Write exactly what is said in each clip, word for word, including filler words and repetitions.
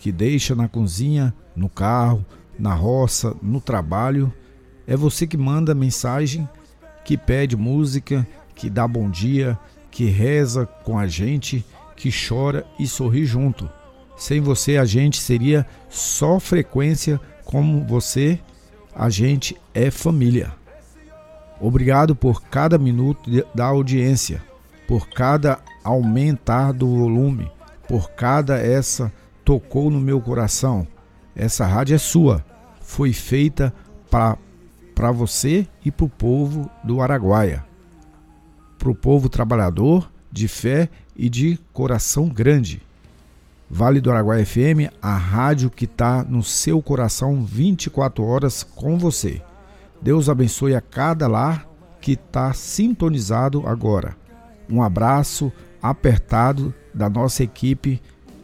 que deixa na cozinha, no carro, na roça, no trabalho. É você que manda mensagem, que pede música, que dá bom dia, que reza com a gente, que chora e sorri junto. Sem você a gente seria só frequência, como você, a gente é família. Obrigado por cada minuto da audiência, por cada aumentar do volume, por cada essa tocou no meu coração. Essa rádio é sua, foi feita para você e para o povo do Araguaia, para o povo trabalhador, de fé e de coração grande. Vale do Araguaia F M, a rádio que está no seu coração vinte e quatro horas com você. Deus abençoe a cada lar que está sintonizado agora. Um abraço apertado da nossa equipe.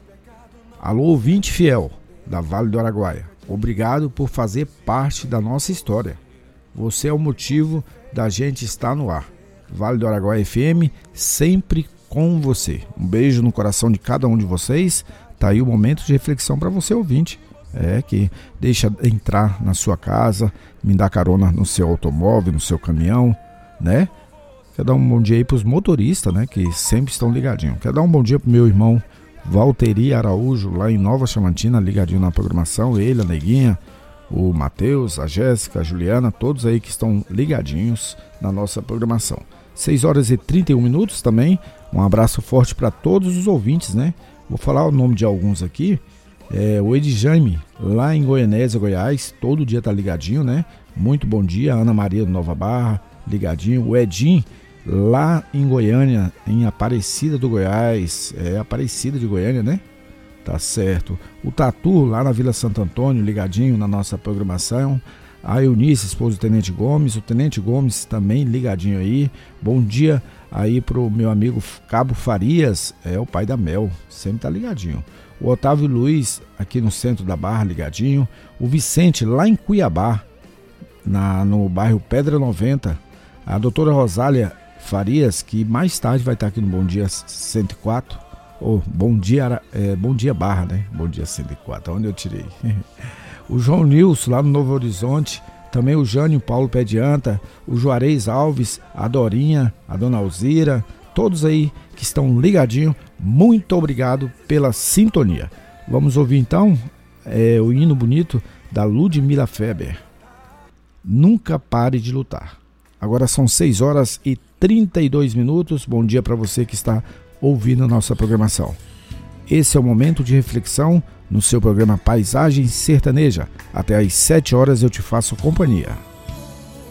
Alô, ouvinte fiel da Vale do Araguaia. Obrigado por fazer parte da nossa história. Você é o motivo da gente estar no ar. Vale do Araguaia F M, sempre com você. Um beijo no coração de cada um de vocês. Tá aí o momento de reflexão para você, ouvinte. É, que deixa entrar na sua casa, me dá carona no seu automóvel, no seu caminhão, né? Quer dar um bom dia aí pros motoristas, né? Que sempre estão ligadinhos. Quer dar um bom dia pro meu irmão Valteri Araújo, lá em Nova Chamantina, ligadinho na programação. Ele, a Neguinha, o Matheus, a Jéssica, a Juliana, todos aí que estão ligadinhos na nossa programação. seis horas e trinta e um minutos também. Um abraço forte para todos os ouvintes, né? Vou falar o nome de alguns aqui. É, o Edjaime, lá em Goianésia, Goiás, todo dia tá ligadinho, né? Muito bom dia. Ana Maria do Nova Barra, ligadinho. O Edim, lá em Goiânia, em Aparecida do Goiás. É, Aparecida de Goiânia, né? Tá certo. O Tatu, lá na Vila Santo Antônio, ligadinho na nossa programação. A Eunice, esposa do Tenente Gomes. O Tenente Gomes também ligadinho aí. Bom dia aí pro meu amigo Cabo Farias, é o pai da Mel, sempre tá ligadinho. O Otávio Luiz, aqui no centro da Barra, ligadinho. O Vicente, lá em Cuiabá, na, no bairro Pedra noventa. A doutora Rosália Farias, que mais tarde vai estar aqui no Bom Dia cento e quatro. Oh, bom dia, é, bom dia Barra, né? Bom dia cento e quatro, onde eu tirei. O João Nilson, lá no Novo Horizonte. Também o Jânio Paulo Pé de Anta, o Juarez Alves, a Dorinha, a Dona Alzira, todos aí que estão ligadinhos, muito obrigado pela sintonia. Vamos ouvir então é, o hino bonito da Ludmila Feber. Nunca pare de lutar. Agora são seis horas e trinta e dois minutos. Bom dia para você que está ouvindo a nossa programação. Esse é o momento de reflexão no seu programa Paisagem Sertaneja. Até às sete horas eu te faço companhia.